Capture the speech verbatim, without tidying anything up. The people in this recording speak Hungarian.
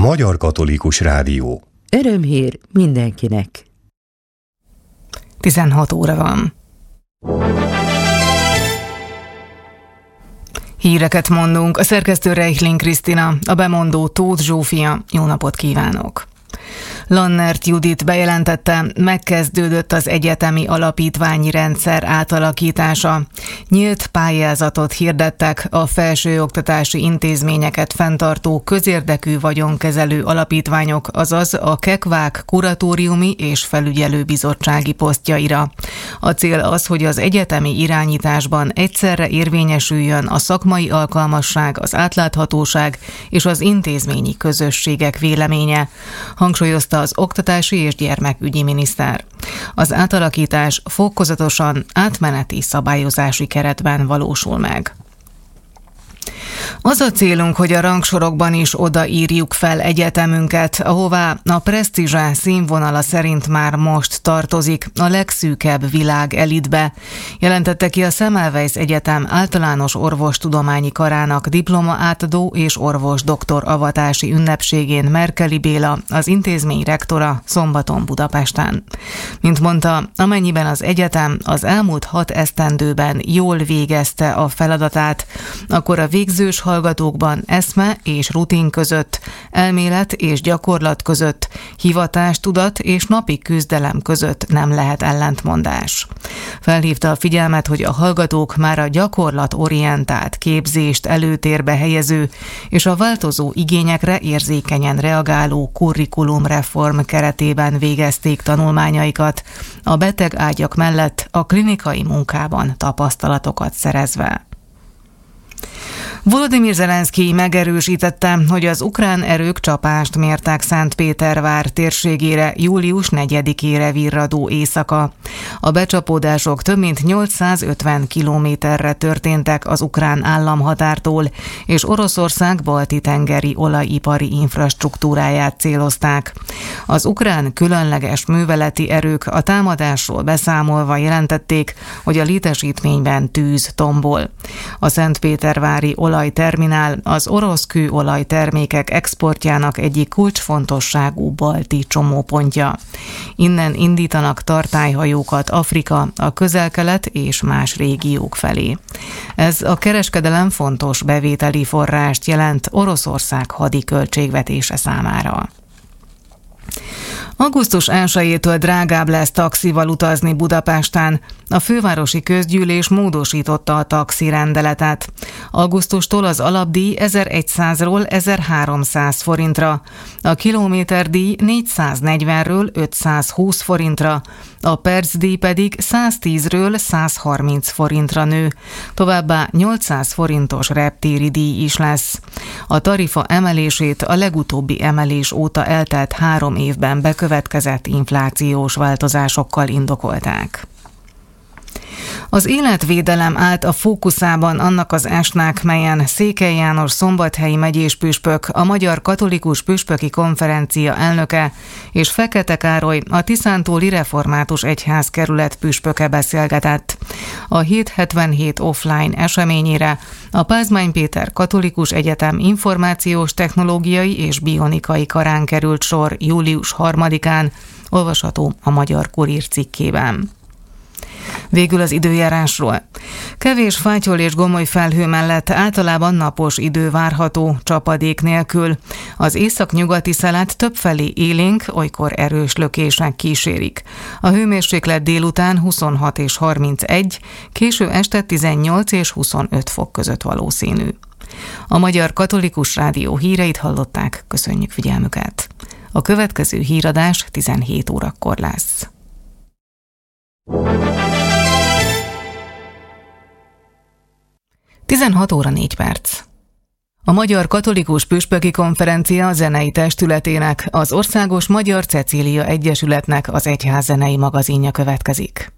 Magyar Katolikus Rádió. Örömhír mindenkinek. tizenhat óra van. Híreket mondunk, a szerkesztő Reichling Krisztina, a bemondó Tóth Zsófia. Jó napot kívánok! Lannert Judit bejelentette, megkezdődött az egyetemi alapítványi rendszer átalakítása. Nyílt pályázatot hirdettek a felsőoktatási intézményeket fenntartó közérdekű vagyonkezelő alapítványok, azaz a kekvák kuratóriumi és felügyelőbizottsági posztjaira. A cél az, hogy az egyetemi irányításban egyszerre érvényesüljön a szakmai alkalmasság, az átláthatóság és az intézményi közösségek véleménye, hangsúlyozta az oktatási és gyermekügyi miniszter. Az átalakítás fokozatosan átmeneti szabályozási keretben valósul meg. Az a célunk, hogy a rangsorokban is odaírjuk fel egyetemünket, ahová a presztízse színvonala szerint már most tartozik, a legszűkebb világ elitbe, jelentette ki a Semmelweis Egyetem általános orvostudományi karának diploma átadó és orvos doktor avatási ünnepségén Merkeli Béla, az intézmény rektora szombaton Budapesten. Mint mondta, amennyiben az egyetem az elmúlt hat esztendőben jól végezte a feladatát, akkor a végzős hallgatókban eszme és rutin között, elmélet és gyakorlat között, hivatástudat és napi küzdelem között nem lehet ellentmondás. Felhívta a figyelmet, hogy a hallgatók már a gyakorlatorientált képzést előtérbe helyező és a változó igényekre érzékenyen reagáló kurrikulumreform keretében végezték tanulmányaikat, a betegágyak mellett a klinikai munkában tapasztalatokat szerezve. Volodymyr Zelenszkij megerősítette, hogy az ukrán erők csapást mértek Szentpétervár térségére július negyedikére virradó éjszaka. A becsapódások több mint nyolcszázötven kilométerre történtek az ukrán államhatártól, és Oroszország balti-tengeri olajipari infrastruktúráját célozták. Az ukrán különleges műveleti erők a támadásról beszámolva jelentették, hogy a létesítményben tűz tombol. A Szentpétervári olajterminál az orosz kőolajtermékek exportjának egyik kulcsfontosságú balti csomópontja. Innen indítanak tartályhajókat Afrika, a Közel-Kelet és más régiók felé. Ez a kereskedelem fontos bevételi forrást jelent Oroszország hadi költségvetése számára. augusztus elsejétől drágább lesz taxival utazni Budapesten. A fővárosi közgyűlés módosította a taxi rendeletet. Augusztustól az alapdíj ezerszázról ezerháromszáz forintra, a kilométerdíj négyszáznegyvenről ötszázhúsz forintra, a percdíj pedig száztízről százharminc forintra nő. Továbbá nyolcszáz forintos reptéri díj is lesz. A tarifa emelését a legutóbbi emelés óta eltelt három évben bekövetkezett inflációs változásokkal indokolták. Az életvédelem állt a fókuszában annak az estnek, melyen Székely János szombathelyi megyés püspök, a Magyar Katolikus Püspöki Konferencia elnöke és Fekete Károly, a Tiszántúli Református Egyházkerület püspöke beszélgetett. A hétszázhetvenhét offline eseményére a Pázmány Péter Katolikus Egyetem információs technológiai és bionikai karán került sor július harmadikán, olvasható a Magyar Kurír cikkében. Végül az időjárásról. Kevés fátyol és gomoly felhő mellett általában napos idő várható, csapadék nélkül. Az északnyugati szelet többfelé élénk, olykor erős lökések kísérik. A hőmérséklet délután huszonhat és harmincegy, késő este tizennyolc és huszonöt fok között valószínű. A Magyar Katolikus Rádió híreit hallották, köszönjük figyelmüket. A következő híradás tizenhét órakor lesz. tizenhat óra négy perc. A Magyar Katolikus Püspöki Konferencia zenei testületének, az Országos Magyar Cecília Egyesületnek az egyházzenei magazinja következik.